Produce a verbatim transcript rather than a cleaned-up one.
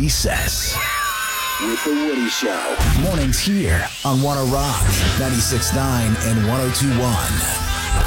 Recess with The Woody Show. Mornings here on Wanna Rock, ninety-six point nine and one oh two point one.